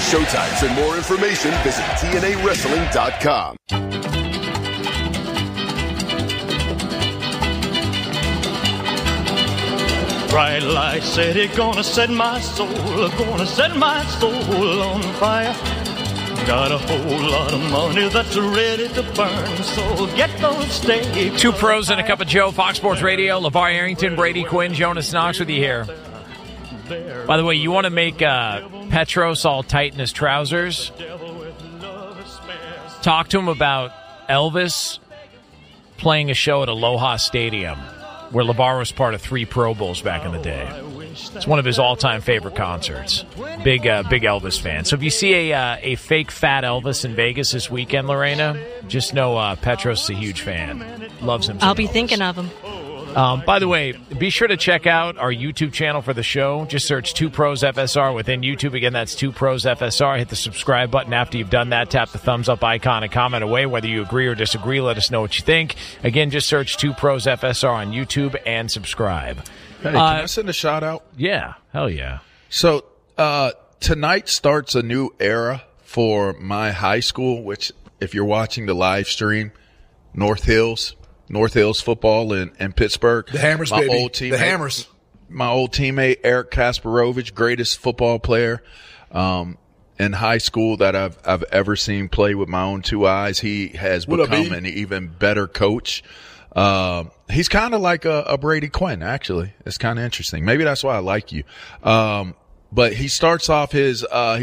showtimes, and more information, visit TNAWrestling.com. Bright light city, gonna set my soul on fire. Got a whole lot of money that's ready to burn, so get those stakes. Two pros and a cup of Joe, Fox Sports Radio. LeVar Arrington, Brady Quinn, Jonas Knox with you here. By the way, you want to make Petros all tight in his trousers? Talk to him about Elvis playing a show at Aloha Stadium, where LeVar was part of 3 Pro Bowls back in the day. It's one of his all-time favorite concerts. Big Elvis fan. So if you see a fake fat Elvis in Vegas this weekend, Lorena, just know Petros is a huge fan. Loves him. I'll be thinking of him. By the way, be sure to check out our YouTube channel for the show. Just search 2 Pros FSR within YouTube. Again, that's 2 Pros FSR. Hit the subscribe button. After you've done that, tap the thumbs up icon and comment away. Whether you agree or disagree, let us know what you think. Again, just search 2 Pros FSR on YouTube and subscribe. Hey, can I send a shout out? Yeah, hell yeah. So tonight starts a new era for my high school, which if you're watching the live stream, North Hills football in Pittsburgh. The Hammers, my baby. Old teammate, the Hammers. My old teammate, Eric Kasparovich, greatest football player in high school that I've ever seen play with my own 2 eyes. He has become an even better coach. He's kind of like a Brady Quinn, actually. It's kind of interesting. Maybe that's why I like you. But he starts off his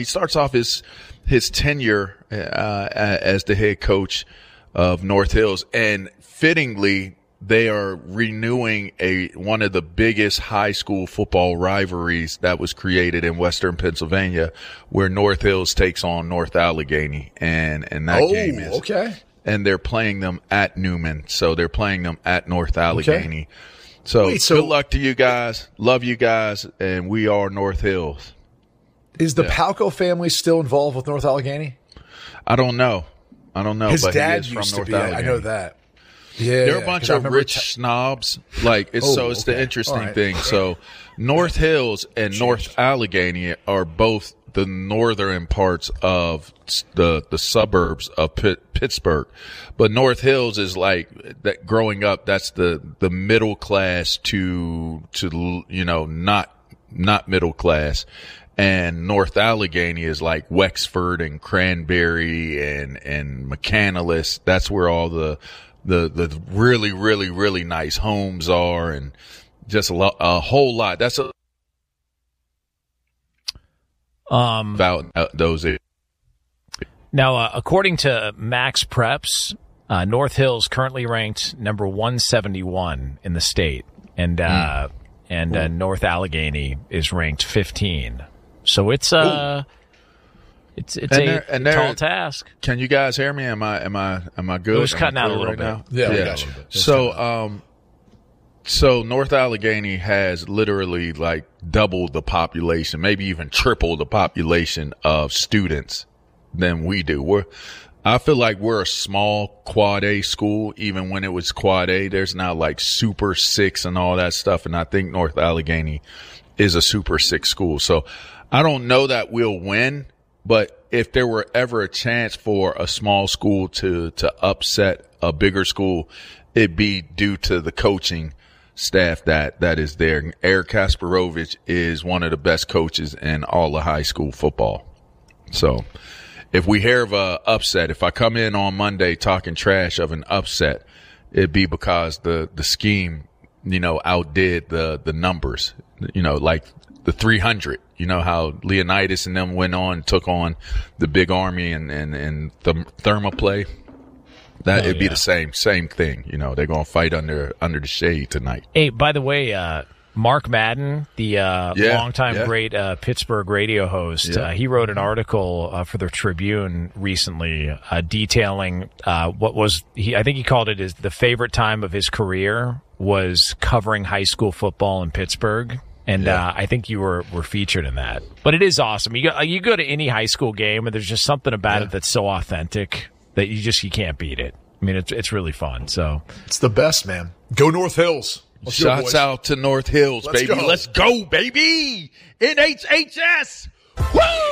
tenure as the head coach of North Hills, and fittingly, they are renewing one of the biggest high school football rivalries that was created in Western Pennsylvania, where North Hills takes on North Allegheny, and that game is okay. And they're playing them at Newman, so they're playing them at North Allegheny. Okay. So good luck to you guys. Love you guys, and we are North Hills. Is the Palco family still involved with North Allegheny? I don't know. His but dad he is used from to North be. Allegheny. I know that. Yeah, they're a bunch of rich snobs. Like it's the interesting thing. So North Hills and North Allegheny are both the northern parts of the suburbs of Pittsburgh, but North Hills is like that. Growing up, that's the middle class to not middle class. And North Allegheny is like Wexford and Cranberry and McCandless. That's where all the really, really, really nice homes are, and just a whole lot. That's about those. Now, according to Max Preps, North Hills currently ranked number 171 in the state, and North Allegheny is ranked 15. So it's a tall task. Can you guys hear me? Am I good? It was cutting out a little bit. Now? Yeah, we got you. So North Allegheny has literally like double the population, maybe even triple the population of students than we do. I feel like we're a small quad A school. Even when it was quad A, there's now like Super 6 and all that stuff. And I think North Allegheny is a Super 6 school. So I don't know that we'll win, but if there were ever a chance for a small school to upset a bigger school, it'd be due to the coaching staff that is there. Eric Kasparovich is one of the best coaches in all of high school football. So if we hear of a upset, if I come in on Monday talking trash of an upset, it'd be because the scheme, outdid the numbers, like the 300. You know how Leonidas and them went on, took on the big army and the Thermopylae. It'd be the same thing. They're going to fight under the shade tonight. Hey, by the way, Mark Madden, the longtime great Pittsburgh radio host, he wrote an article for the Tribune recently detailing what was I think he called it the favorite time of his career was covering high school football in Pittsburgh. And I think you were featured in that. But it is awesome. You go to any high school game, and there's just something about it that's so authentic that you can't beat it. I mean, it's really fun. So it's the best, man. Go North Hills. Shouts out to North Hills, baby. Let's go, baby. NHHS. Woo!